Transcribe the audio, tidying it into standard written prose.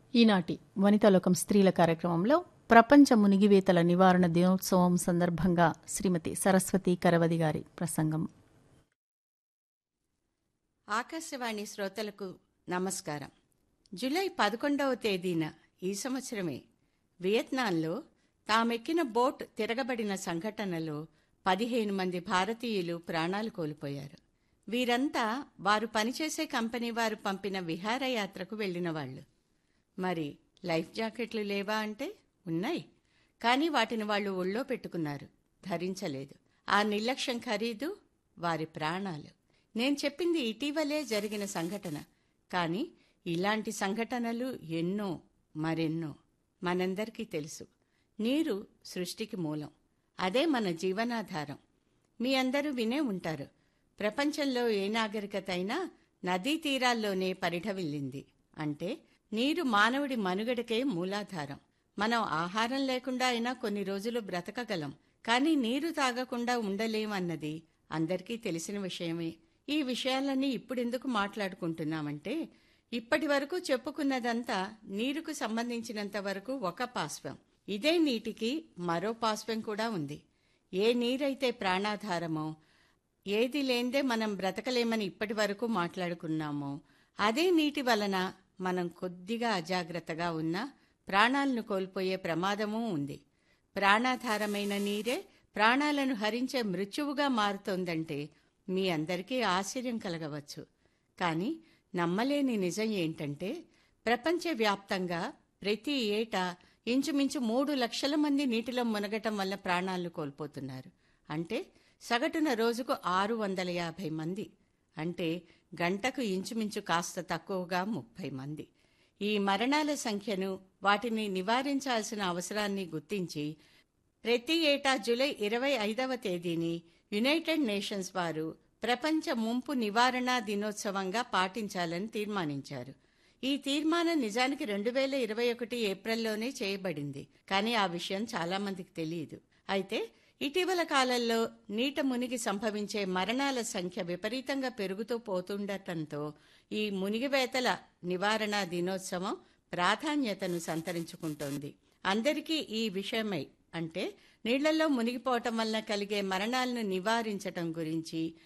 ఈనాటి వనితాలోకం స్త్రీల కార్యక్రమంలో ప్రపంచ మునిగివేతల నివారణ దినోత్సవం సందర్భంగా శ్రీమతి సరస్వతి కరవది గారి ప్రసంగం. ఆకాశవాణి శ్రోతలకు నమస్కారం. జూలై 11వ తేదీన ఈ సంవత్సరమే వియత్నాంలో తామెక్కిన బోట్ తిరగబడిన సంఘటనలో 15 మంది భారతీయులు ప్రాణాలు కోల్పోయారు. వీరంతా వారు పనిచేసే కంపెనీ వారు పంపిన విహారయాత్రకు వెళ్లిన వాళ్ళు. మరి లైఫ్ జాకెట్లు లేవా అంటే ఉన్నాయి, కానీ వాటిని వాళ్ళు ఒళ్ళో పెట్టుకున్నారు, ధరించలేదు. ఆ నిర్లక్ష్యం ఖరీదు వారి ప్రాణాలు. నేను చెప్పింది ఇటీవలే జరిగిన సంఘటన, కానీ ఇలాంటి సంఘటనలు ఎన్నో మరెన్నో. మనందరికీ తెలుసు, నీరు సృష్టికి మూలం, అదే మన జీవనాధారం. మీ అందరూ వినే ఉంటారు, ప్రపంచంలో ఏ నాగరికత అయినా నదీ తీరాల్లోనే పరిఢవిల్లింది. అంటే నీరు మానవుడి మనుగడకే మూలాధారం. మనం ఆహారం లేకుండా అయినా కొన్ని రోజులు బ్రతకగలం, కానీ నీరు తాగకుండా ఉండలేమన్నది అందరికీ తెలిసిన విషయమే. ఈ విషయాలన్నీ ఇప్పుడెందుకు మాట్లాడుకుంటున్నామంటే, ఇప్పటి వరకు చెప్పుకున్నదంతా నీరుకు సంబంధించినంత వరకు ఒక పార్శ్వం. ఇదే నీటికి మరో పార్శ్వం కూడా ఉంది. ఏ నీరైతే ప్రాణాధారమో, ఏది లేందే మనం బ్రతకలేమని ఇప్పటి వరకు మాట్లాడుకున్నామో, అదే నీటి వలన మనం కొద్దిగా అజాగ్రత్తగా ఉన్నా ప్రాణాలను కోల్పోయే ప్రమాదమూ ఉంది. ప్రాణాధారమైన నీరే ప్రాణాలను హరించే మృత్యువుగా మారుతోందంటే మీ అందరికీ ఆశ్చర్యం కలగవచ్చు. కానీ నమ్మలేని నిజం ఏంటంటే, ప్రపంచవ్యాప్తంగా ప్రతి ఏటా ఇంచుమించు 3 లక్షల మంది నీటిలో మునగటం వల్ల ప్రాణాలను కోల్పోతున్నారు. అంటే సగటున రోజుకు 650 మంది. అంటే గంటకు ఇంచుమించు కాస్త తక్కువగా 30 మంది. ఈ మరణాల సంఖ్యను, వాటిని నివారించాల్సిన అవసరాన్ని గుర్తించి ప్రతి ఏటా జూలై 25వ తేదీని యునైటెడ్ నేషన్స్ వారు ప్రపంచ ముంపు నివారణ దినోత్సవంగా పాటించాలని తీర్మానించారు. ఈ తీర్మానం నిజానికి 2021 ఏప్రిల్లోనే చేయబడింది, కానీ ఆ విషయం చాలామందికి తెలియదు. అయితే ఇటీవల కాలంలో నీట మునిగి సంభవించే మరణాల సంఖ్య విపరీతంగా పెరుగుతూ పోతుండటంతో ఈ మునిగివేతల నివారణ దినోత్సవం ప్రాధాన్యతను సంతరించుకుంటోంది. అందరికీ ఈ విషయమై, అంటే నీళ్లలో మునిగిపోవటం వల్ల కలిగే మరణాలను నివారించటం గురించి